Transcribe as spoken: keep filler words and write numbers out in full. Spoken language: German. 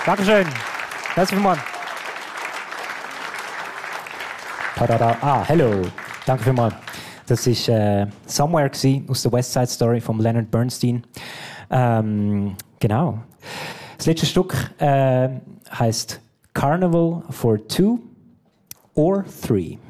Dankeschön. Herzlichen Dank. Tada. Ah, hello. Danke vielmals. Das war äh, Somewhere aus der West Side Story von Leonard Bernstein. Ähm, genau. Das letzte Stück äh, heißt Carnival for Two or Three.